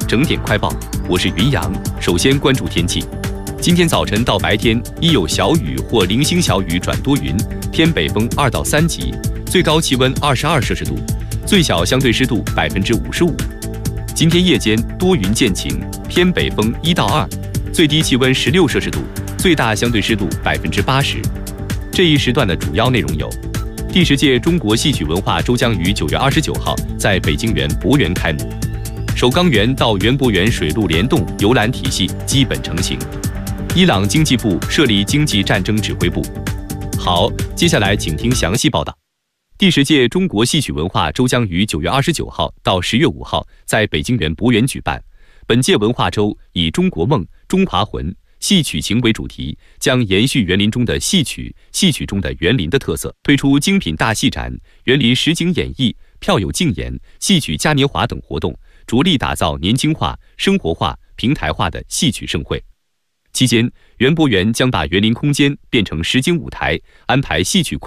整点快报，我是云阳。首先关注天气。今天早晨到白天，依有小雨或零星小雨转多云，偏北风2到3级，最高气温22摄氏度，最小相对湿度55%。今天夜间多云见晴，偏北风1到2，最低气温16摄氏度，最大相对湿度80%。这一时段的主要内容有：第10届中国戏曲文化周将于9月29号在北京园博园开幕，首钢园到园博园水陆联动游览体系基本成型。伊朗经济部设立经济战争指挥部。好，接下来请听详细报道。第10届中国戏曲文化周将于9月29号到10月5号在北京园博园举办。本届文化周以中国梦、中华魂、戏曲情为主题，将延续园林中的戏曲、戏曲中的园林的特色，推出精品大戏展、园林实景演绎、票友竞演、戏曲嘉年华等活动，着力打造年轻化、生活化、平台化的戏曲盛会。期间，园博园将把园林空间变成实景舞台，安排戏曲